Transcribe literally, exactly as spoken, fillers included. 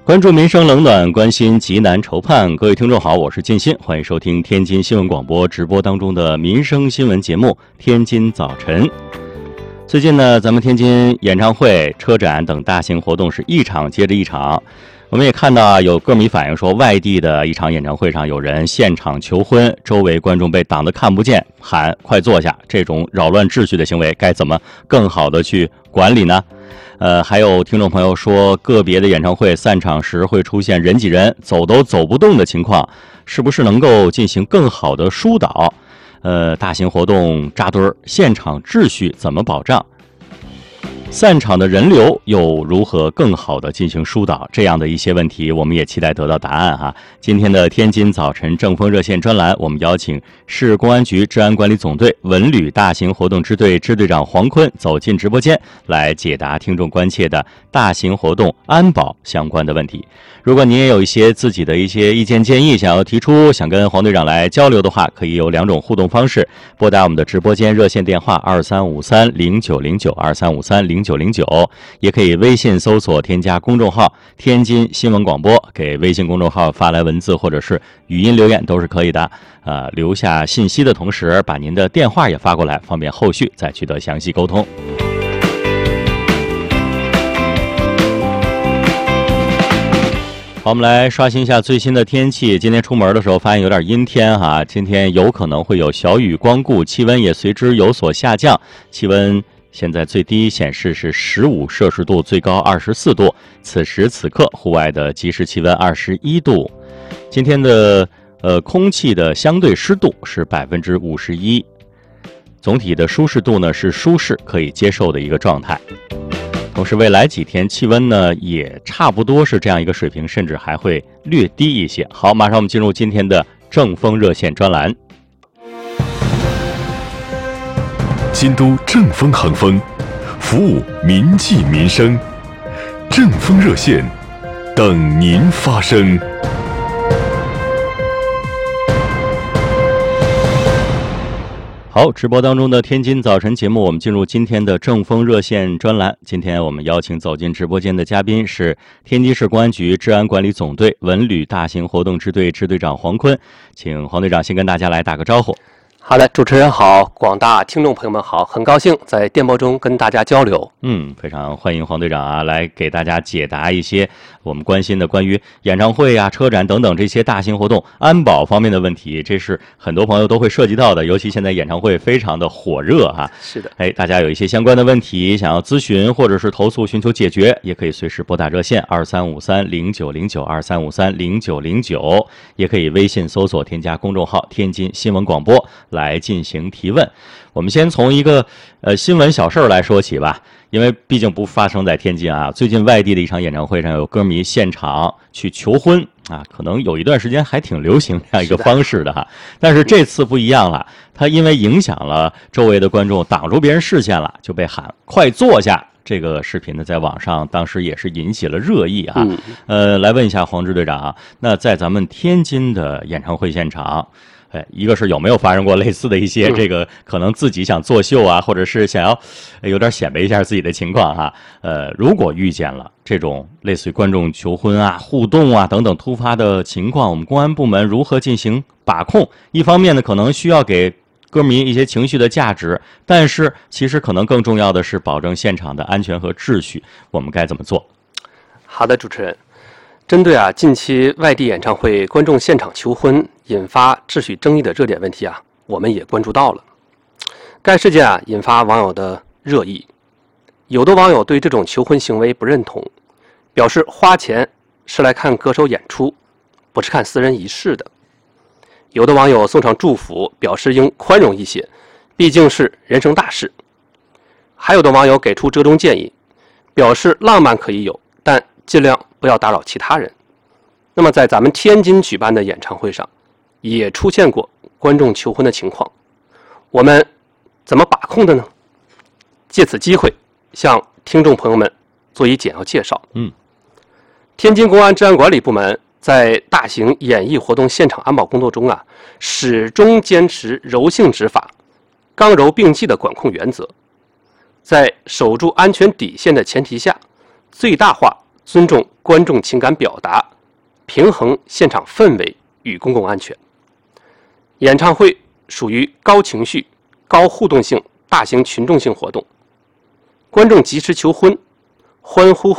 关注民生冷暖，关心急难愁盼。各位听众好，我是建新，欢迎收听天津新闻广播直播当中的民生新闻节目《天津早晨》。最近呢，咱们天津演唱会、车展等大型活动是一场接着一场。我们也看到啊，有歌迷反映说，外地的一场演唱会上有人现场求婚，周围观众被挡得看不见，喊快坐下，这种扰乱秩序的行为该怎么更好的去管理呢？呃，还有听众朋友说，个别的演唱会散场时会出现人挤人、走都走不动的情况，是不是能够进行更好的疏导？呃，大型活动扎堆儿，现场秩序怎么保障？散场的人流又如何更好的进行疏导？这样的一些问题，我们也期待得到答案哈。今天的天津早晨正风热线专栏，我们邀请市公安局治安管理总队文旅大型活动支队支队长黄坤走进直播间，来解答听众关切的大型活动安保相关的问题。如果您也有一些自己的一些意见建议想要提出，想跟黄队长来交流的话，可以有两种互动方式：拨打我们的直播间热线电话二三五三零九零九二三五三零九零九，也可以微信搜索添加公众号天津新闻广播，给微信公众号发来文字或者是语音留言都是可以的。呃，留下信息的同时，把您的电话也发过来，方便后续再取得详细沟通。好，我们来刷新一下最新的天气。今天出门的时候发现有点阴天哈，今天有可能会有小雨光顾，气温也随之有所下降。气温现在最低显示是十五摄氏度，最高二十四度。此时此刻，户外的即时气温二十一度。今天的呃空气的相对湿度是百分之五十一，总体的舒适度呢是舒适可以接受的一个状态。同时，未来几天气温呢也差不多是这样一个水平，甚至还会略低一些。好，马上我们进入今天的正风热线专栏。 新都正风航风，服务民计民生，正风热线，等您发声。 好，直播当中的天津早晨节目，我们进入今天的正风热线专栏。今天我们邀请走进直播间的嘉宾是天津市公安局治安管理总队文旅大型活动支队支队长黄坤，请黄队长先跟大家来打个招呼。 好的，主持人好，广大听众朋友们好，很高兴在电波中跟大家交流。 嗯，非常欢迎黄队长啊，来给大家解答一些我们关心的关于演唱会啊、车展等等这些大型活动安保方面的问题，这是很多朋友都会涉及到的，尤其现在演唱会非常的火热哈。 是的， 哎，大家有一些相关的问题想要咨询或者是投诉寻求解决，也可以随时拨打热线二三五三零九零九二三五三零九零九，也可以微信搜索添加公众号天津新闻广播来进行提问。我们先从一个呃新闻小事来说起吧，因为毕竟不发生在天津啊。最近外地的一场演唱会上，有歌迷现场去求婚啊，可能有一段时间还挺流行这样一个方式的哈。但是这次不一样了，他因为影响了周围的观众，挡住别人视线了，就被喊快坐下。这个视频呢，在网上当时也是引起了热议哈。 嗯、 呃，来问一下黄支队长，那在咱们天津的演唱会现场，哎，一个是有没有发生过类似的一些这个可能自己想作秀啊，或者是想要有点显摆一下自己的情况哈。呃，如果遇见了这种类似于观众求婚啊、互动啊等等突发的情况，我们公安部门如何进行把控？一方面呢，可能需要给歌迷一些情绪的价值，但是其实可能更重要的是保证现场的安全和秩序，我们该怎么做？ 好的，主持人。针对啊近期外地演唱会观众现场求婚引发秩序争议的热点问题啊，我们也关注到了。该事件啊引发网友的热议，有的网友对这种求婚行为不认同，表示花钱是来看歌手演出，不是看私人仪式的。有的网友送上祝福，表示应宽容一些，毕竟是人生大事。还有的网友给出折中建议，表示浪漫可以有，但尽量不要打扰其他人。那么在咱们天津举办的演唱会上，也出现过观众求婚的情况，我们怎么把控的呢？借此机会向听众朋友们做一简要介绍。 嗯， 天津公安治安管理部门在大型演艺活动现场安保工作中啊，始终坚持柔性执法、刚柔并济的管控原则，在守住安全底线的前提下，最大化尊重观众情感表达，平衡现场氛围与公共安全。演唱会属于高情绪、高互动性、大型群众性活动，观众及时求婚、欢呼